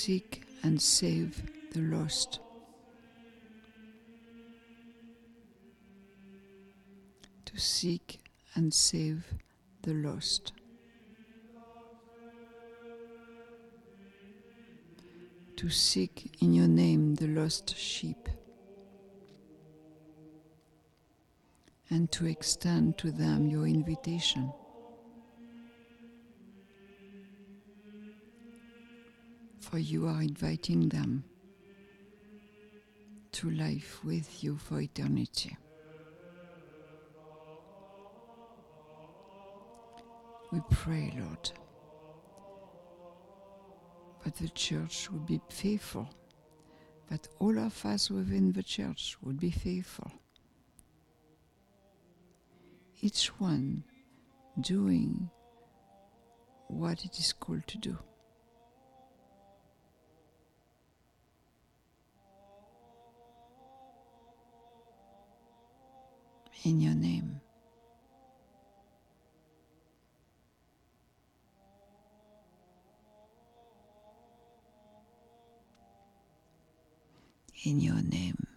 seek and save the lost. To seek and save the lost. To seek in your name the lost sheep, and to extend to them your invitation. For you are inviting them to life with you for eternity. We pray, Lord, that the Church would be faithful, that all of us within the Church would be faithful. Each one doing what it is called to do. In your name. In your name.